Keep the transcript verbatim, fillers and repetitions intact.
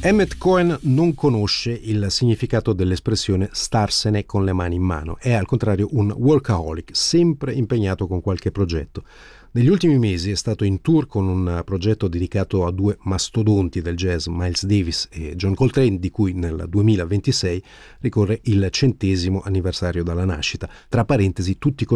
Emmet Cohen non conosce il significato dell'espressione starsene con le mani in mano, è al contrario un workaholic, sempre impegnato con qualche progetto. Negli ultimi mesi è stato in tour con un progetto dedicato a due mastodonti del jazz, Miles Davis e John Coltrane, di cui nel duemilaventisei ricorre il centesimo anniversario dalla nascita. Tra parentesi, tutti